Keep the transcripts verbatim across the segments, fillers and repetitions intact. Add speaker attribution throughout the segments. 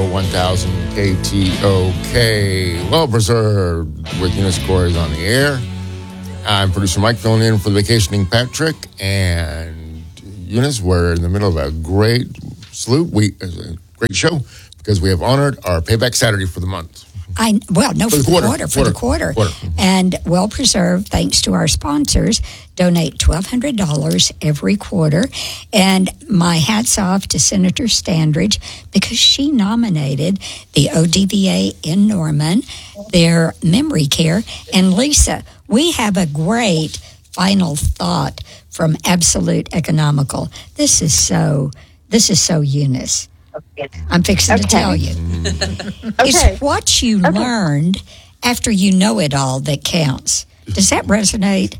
Speaker 1: Radio one thousand K T O K. Well preserved with Eunice Corey's on the air. I'm producer Mike filling in for the vacationing Patrick. And Eunice, we're in the middle of a great salute week, a great show, because we have honored our Payback Saturday for the month.
Speaker 2: I well, no, for, for the quarter, quarter for
Speaker 1: quarter,
Speaker 2: the quarter.
Speaker 1: quarter.
Speaker 2: And well preserved, thanks to our sponsors, donate twelve hundred dollars every quarter. And my hats off to Senator Standridge, because she nominated the O D V A in Norman, their memory care. And Lisa, we have a great final thought from Absolute Economical. This is so, this is so Eunice. I'm fixing
Speaker 3: okay.
Speaker 2: to tell you.
Speaker 3: okay.
Speaker 2: It's what you
Speaker 3: okay.
Speaker 2: learned after you know it all that counts. Does that resonate?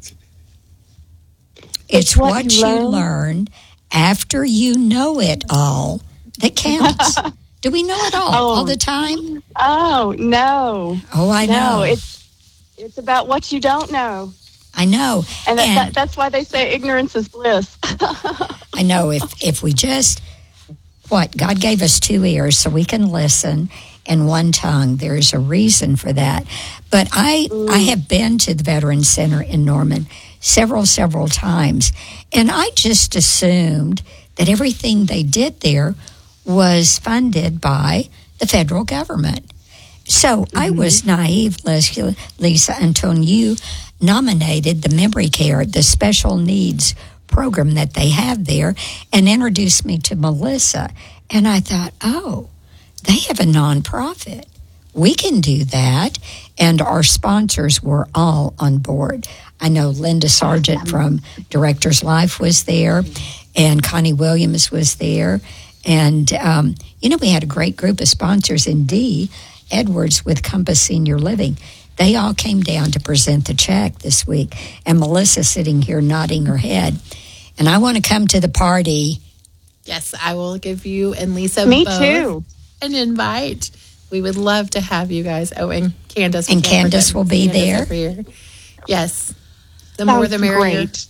Speaker 2: It's,
Speaker 3: it's what,
Speaker 2: what
Speaker 3: you,
Speaker 2: you
Speaker 3: learn?
Speaker 2: learned after you know it all that counts. Do we know it all
Speaker 3: oh.
Speaker 2: all the time?
Speaker 3: Oh, no.
Speaker 2: Oh, I know.
Speaker 3: No, it's, it's about what you don't know.
Speaker 2: I know.
Speaker 3: And, that,
Speaker 2: and
Speaker 3: that, that's why they say ignorance is bliss.
Speaker 2: I know. If, if we just... What? God gave us two ears so we can listen, and one tongue. There's a reason for that. But I, mm. I have been to the Veterans Center in Norman several, several times, and I just assumed that everything they did there was funded by the federal government. So mm-hmm. I was naive, Lisa, until you nominated the memory care, the special needs program that they have there, and introduced me to Melissa. And I thought, oh, they have a nonprofit. We can do that. And our sponsors were all on board. I know Linda Sargent from Director's Life was there, and Connie Williams was there. And, um, you know, we had a great group of sponsors. And Dee Edwards with Compass Senior Living, they all came down to present the check this week. And Melissa sitting here nodding her head. And I want to come to the party.
Speaker 4: Yes, I will give you and Lisa
Speaker 3: Me
Speaker 4: both
Speaker 3: too.
Speaker 4: an invite. We would love to have you guys. Oh, and Candace.
Speaker 2: And Candace will be there.
Speaker 4: Yes. The
Speaker 3: Sounds
Speaker 4: more the merrier.
Speaker 3: Great.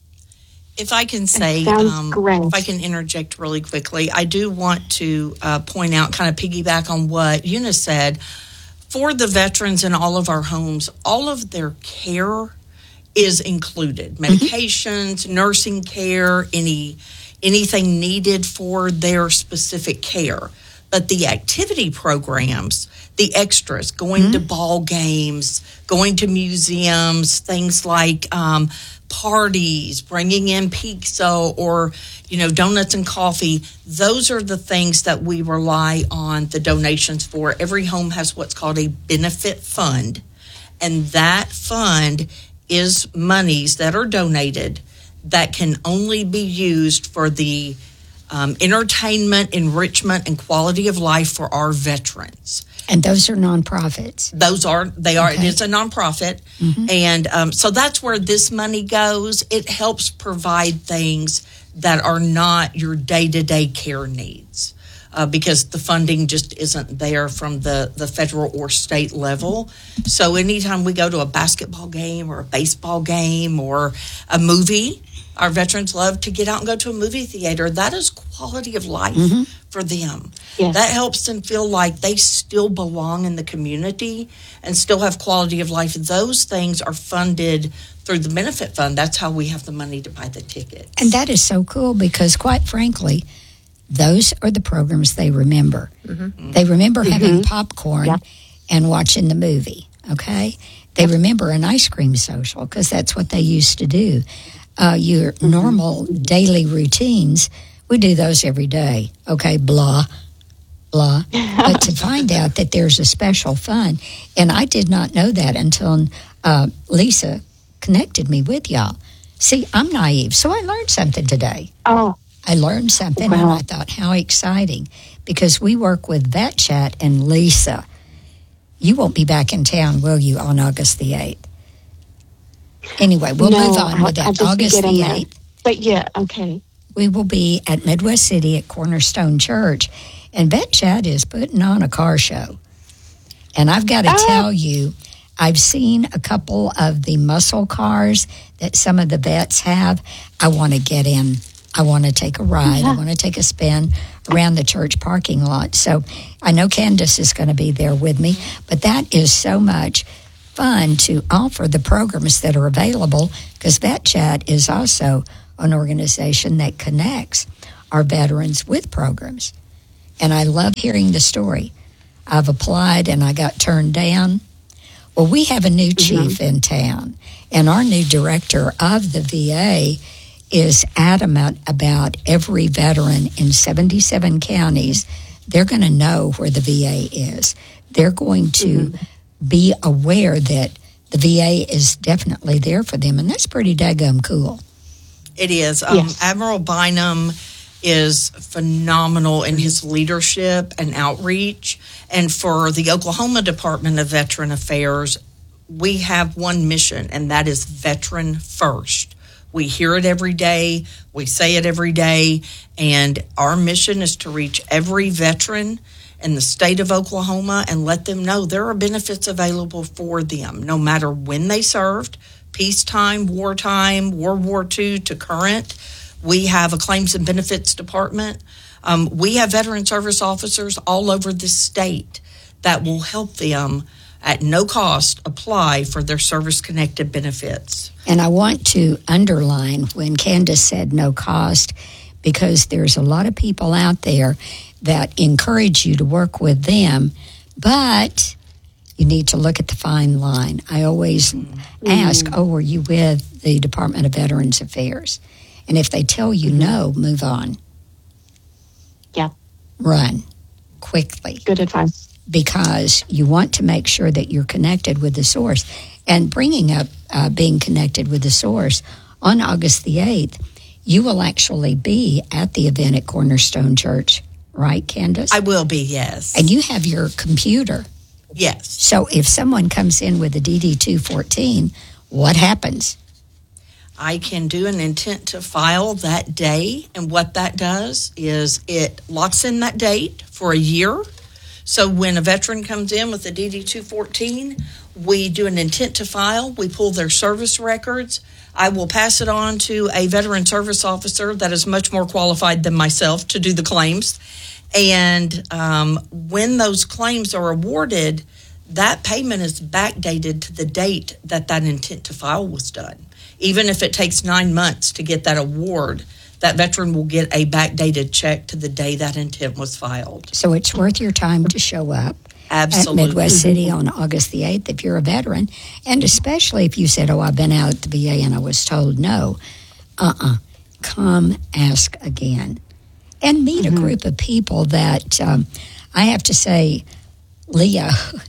Speaker 5: If I can say, um, if I can interject really quickly, I do want to uh, point out, kind of piggyback on what Eunice said. For the veterans in all of our homes, all of their care is included. Medications, mm-hmm. nursing care, any anything needed for their specific care. But the activity programs, the extras, going mm-hmm. to ball games, going to museums, things like um, parties, bringing in pizza or, you know, donuts and coffee, those are the things that we rely on the donations for. Every home has what's called a benefit fund, and that fund is monies that are donated that can only be used for the um, entertainment, enrichment, and quality of life for our veterans.
Speaker 2: And those are nonprofits.
Speaker 5: Those are, they are,
Speaker 2: okay.
Speaker 5: It is a nonprofit. Mm-hmm. And um, so that's where this money goes. It helps provide things that are not your day-to-day care needs. Uh, because the funding just isn't there from the, the federal or state level. So anytime we go to a basketball game or a baseball game or a movie, our veterans love to get out and go to a movie theater. That is quality of life mm-hmm. for them.
Speaker 3: Yes.
Speaker 5: That helps them feel like they still belong in the community and still have quality of life. Those things are funded through the benefit fund. That's how we have the money to buy the tickets.
Speaker 2: And that is so cool because, quite frankly, those are the programs they remember. Mm-hmm. They remember mm-hmm. having popcorn yeah. and watching the movie, okay? They remember an ice cream social because that's what they used to do. Uh, your mm-hmm. normal daily routines, we do those every day, okay, blah, blah. But to find out that there's a special fund, and I did not know that until uh, Lisa connected me with y'all. See, I'm naive, so I learned something today.
Speaker 3: Oh.
Speaker 2: I learned something, wow. and I thought, how exciting, because we work with Vet Chat and Lisa. You won't be back in town, will you, on August the eighth? Anyway, we'll
Speaker 3: no,
Speaker 2: move on with that. August the eighth.
Speaker 3: But yeah, okay.
Speaker 2: We will be at Midwest City at Cornerstone Church, and Vet Chat is putting on a car show. And I've got to oh. tell you, I've seen a couple of the muscle cars that some of the vets have. I want to get in. I want to take a ride. Yeah. I want to take a spin around the church parking lot. So I know Candace is going to be there with me, but that is so much fun to offer the programs that are available, because Vet Chat is also an organization that connects our veterans with programs. And I love hearing the story. I've applied and I got turned down. Well, we have a new chief mm-hmm. in town, and our new director of the V A is adamant about every veteran in seventy-seven counties. They're going to know where the V A is. They're going to mm-hmm. be aware that the V A is definitely there for them, and that's pretty daggum cool.
Speaker 5: It is. Um, yes. Admiral Bynum is phenomenal in his leadership and outreach. And for the Oklahoma Department of Veteran Affairs, we have one mission, and that is veteran first. We hear it every day. We say it every day. And our mission is to reach every veteran in the state of Oklahoma and let them know there are benefits available for them, no matter when they served, peacetime, wartime, World War Two to current. We have a claims and benefits department. Um, we have veteran service officers all over the state that will help them at no cost apply for their service-connected benefits.
Speaker 2: And I want to underline when Candace said no cost, because there's a lot of people out there that encourage you to work with them, but you need to look at the fine line. I always mm. ask, oh, are you with the Department of Veterans Affairs? And if they tell you mm-hmm. no, move on.
Speaker 3: Yeah.
Speaker 2: Run quickly.
Speaker 3: Good advice.
Speaker 2: Because you want to make sure that you're connected with the source. And bringing up uh, being connected with the source, on August the eighth, you will actually be at the event at Cornerstone Church, right, Candace?
Speaker 5: I will be, yes.
Speaker 2: And you have your computer.
Speaker 5: Yes.
Speaker 2: So if someone comes in with a D D two fourteen, what happens?
Speaker 5: I can do an intent to file that day, and what that does is it locks in that date for a year. So when a veteran comes in with a D D two fourteen, we do an intent to file. We pull their service records. I will pass it on to a veteran service officer that is much more qualified than myself to do the claims. And um, when those claims are awarded, that payment is backdated to the date that that intent to file was done. Even if it takes nine months to get that award, that veteran will get a backdated check to the day that intent was filed.
Speaker 2: So it's worth your time to show up
Speaker 5: Absolutely.
Speaker 2: at Midwest City on August the eighth if you're a veteran, and especially if you said, oh, I've been out at the V A and I was told no. Uh-uh. Come ask again. And meet mm-hmm. a group of people that, um, I have to say, Leo,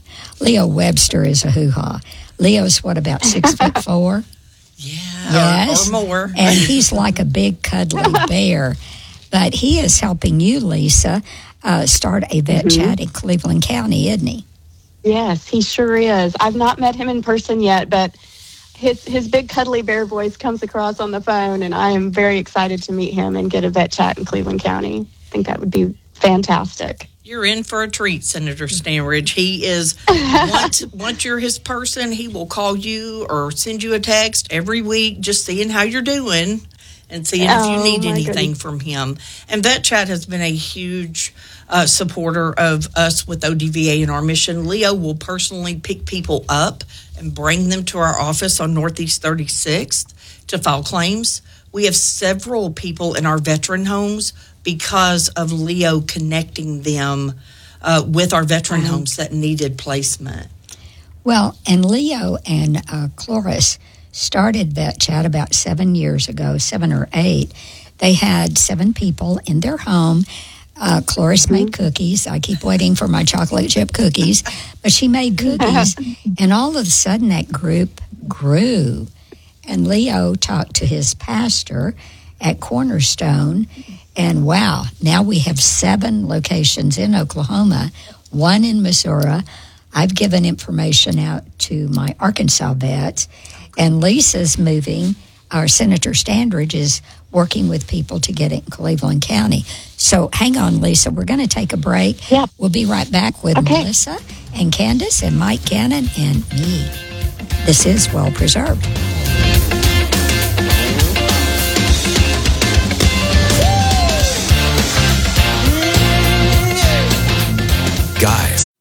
Speaker 2: Leo Webster is a hoo-ha. Leo's, what, about six foot four?
Speaker 5: Yeah,
Speaker 2: yes.
Speaker 5: or, or more.
Speaker 2: And he's like a big cuddly bear. But he is helping you, Lisa, uh, start a vet mm-hmm. chat in Cleveland County, isn't he?
Speaker 3: Yes, he sure is. I've not met him in person yet, but his his big cuddly bear voice comes across on the phone, and I am very excited to meet him and get a vet chat in Cleveland County. I think that would be fantastic.
Speaker 5: You're in for a treat, Senator Stanridge. He is, once, once you're his person, he will call you or send you a text every week just seeing how you're doing and seeing oh, if you need anything goodness. from him. And Vet Chat has been a huge uh, supporter of us with O D V A and our mission. Leo will personally pick people up and bring them to our office on Northeast thirty-sixth to file claims. We have several people in our veteran homes because of Leo connecting them uh, with our veteran mm-hmm. homes that needed placement.
Speaker 2: Well, and Leo and uh, Cloris started Vet Chat about seven years ago, seven or eight. They had seven people in their home. Uh, Cloris mm-hmm. made cookies. I keep waiting for my chocolate chip cookies, but she made cookies. And all of a sudden that group grew. And Leo talked to his pastor at Cornerstone. And wow, now we have seven locations in Oklahoma, one in Missouri. I've given information out to my Arkansas vets. And Lisa's moving, our Senator Standridge is working with people to get it in Cleveland County. So hang on, Lisa. We're going to take a break.
Speaker 3: Yep.
Speaker 2: We'll be right back with okay. Melissa and Candace and Mike Cannon and me. This is Well Preserved.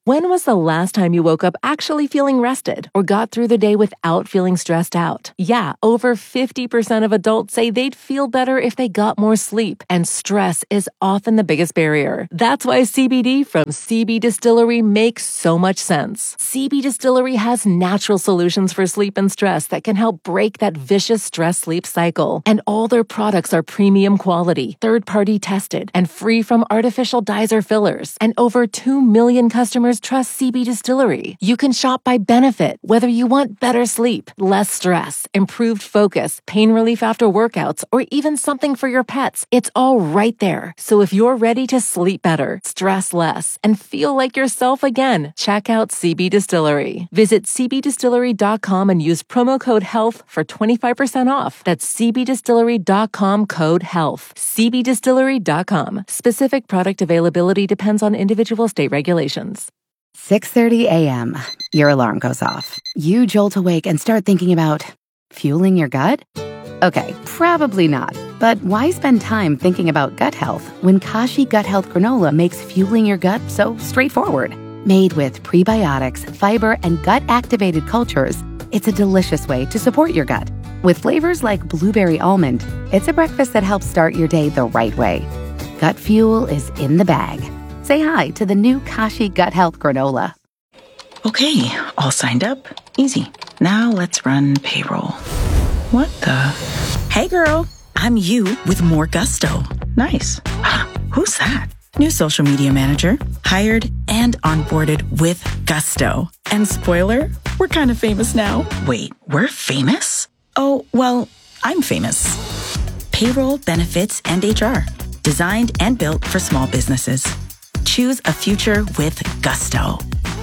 Speaker 6: When was the last time you woke up actually feeling rested or got through the day without feeling stressed out? Yeah, over fifty percent of adults say they'd feel better if they got more sleep, and stress is often the biggest barrier. That's why C B D from C B Distillery makes so much sense. C B Distillery has natural solutions for sleep and stress that can help break that vicious stress-sleep cycle. And all their products are premium quality, third-party tested, and free from artificial dyes or fillers. And over two million customers trust C B Distillery. You can shop by benefit, whether you want better sleep, less stress, improved focus, pain relief after workouts, or even something for your pets. It's all right there. So if you're ready to sleep better, stress less, and feel like yourself again, check out C B Distillery. Visit c b distillery dot com and use promo code HEALTH for twenty-five percent off. That's c b distillery dot com code HEALTH. c b distillery dot com. Specific product availability depends on individual state regulations.
Speaker 7: six thirty a.m. Your alarm goes off. You jolt awake and start thinking about fueling your gut? Okay, probably not. But why spend time thinking about gut health when Kashi Gut Health Granola makes fueling your gut so straightforward? Made with prebiotics, fiber, and gut-activated cultures, it's a delicious way to support your gut. With flavors like blueberry almond, it's a breakfast that helps start your day the right way. Gut fuel is in the bag. Say hi to the new Kashi Gut Health Granola.
Speaker 8: Okay, all signed up. Easy. Now let's run payroll. What the? Hey girl, I'm you with more gusto. Nice. Who's that? New social media manager, hired and onboarded with gusto. And spoiler, we're kind of famous now. Wait, we're famous? Oh, well, I'm famous. Payroll, benefits, and H R. Designed and built for small businesses. Choose a future with gusto.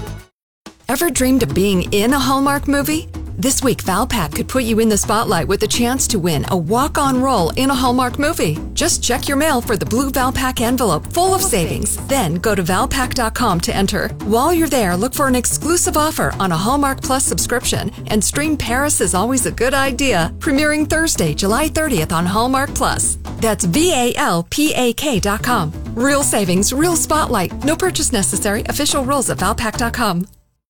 Speaker 9: Ever dreamed of being in a Hallmark movie? This week, Valpak could put you in the spotlight with a chance to win a walk-on role in a Hallmark movie. Just check your mail for the blue Valpak envelope full of savings. Then go to valpak dot com to enter. While you're there, look for an exclusive offer on a Hallmark Plus subscription and stream Paris is Always a Good Idea, premiering Thursday, July thirtieth on Hallmark Plus. That's V A L P A K dot com. Real savings, real spotlight. No purchase necessary. Official rules at valpak dot com.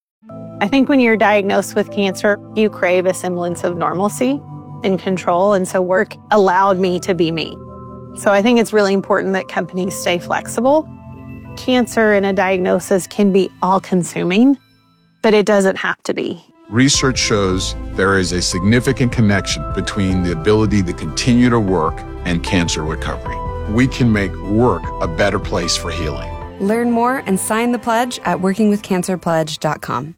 Speaker 10: I think when you're diagnosed with cancer, you crave a semblance of normalcy and control. And so work allowed me to be me. So I think it's really important that companies stay flexible. Cancer and a diagnosis can be all-consuming, but it doesn't have to be.
Speaker 11: Research shows there is a significant connection between the ability to continue to work and cancer recovery. We can make work a better place for healing.
Speaker 12: Learn more and sign the pledge at working with cancer pledge dot com.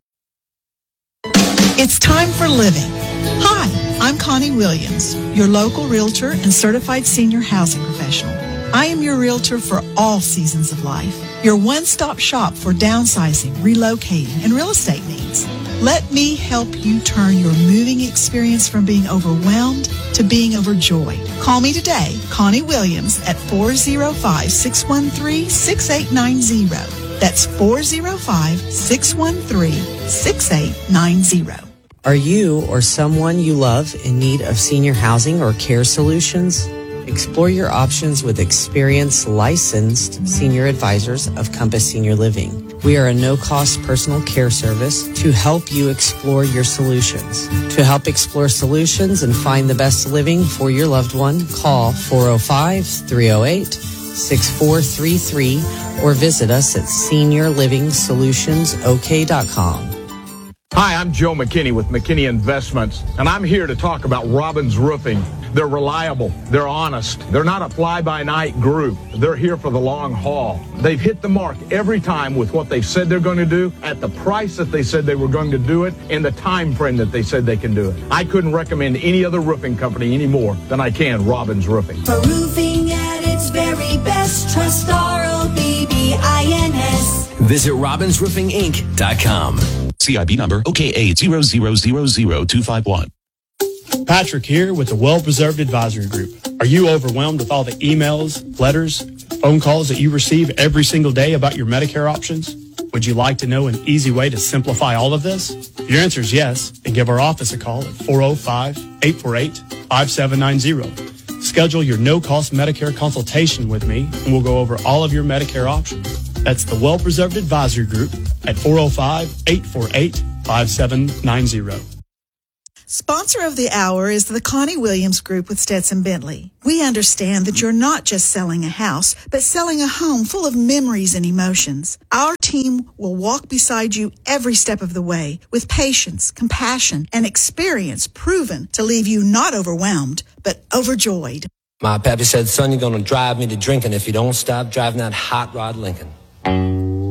Speaker 13: It's time for living. Hi, I'm Connie Williams, your local realtor and certified senior housing professional. I am your realtor for all seasons of life, your one-stop shop for downsizing, relocating, and real estate needs. Let me help you turn your moving experience from being overwhelmed to being overjoyed. Call me today, Connie Williams, at four oh five, six one three, six eight nine zero. That's four oh five, six one three, six eight nine zero.
Speaker 14: Are you or someone you love in need of senior housing or care solutions? Explore your options with experienced, licensed senior advisors of Compass Senior Living. We are a no-cost personal care service to help you explore your solutions. To help explore solutions and find the best living for your loved one, call four oh five, three oh eight, six four three three or visit us at senior living solutions o k dot com.
Speaker 15: Hi, I'm Joe McKinney with McKinney Investments, and I'm here to talk about Robbins Roofing. They're reliable. They're honest. They're not a fly-by-night group. They're here for the long haul. They've hit the mark every time with what they've said they're going to do, at the price that they said they were going to do it, in the time frame that they said they can do it. I couldn't recommend any other roofing company any more than I can Robbins Roofing.
Speaker 16: For roofing at its very best, trust R O B B I N S.
Speaker 17: Visit robbins roofing inc dot com. C I B number O K A zero zero zero zero two five one.
Speaker 18: Patrick here with the Well-Preserved Advisory Group. Are you overwhelmed with all the emails, letters, phone calls that you receive every single day about your Medicare options? Would you like to know an easy way to simplify all of this? If your answer is yes, then give our office a call at four oh five, eight four eight, five seven nine zero. Schedule your no-cost Medicare consultation with me, and we'll go over all of your Medicare options. That's the Well Preserved Advisory Group at four oh five, eight four eight, five seven nine zero.
Speaker 13: Sponsor of the hour is the Connie Williams Group with Stetson Bentley. We understand that you're not just selling a house, but selling a home full of memories and emotions. Our team will walk beside you every step of the way with patience, compassion, and experience proven to leave you not overwhelmed, but overjoyed.
Speaker 19: My pappy said, son, you're going to drive me to drinking if you don't stop driving that hot rod Lincoln.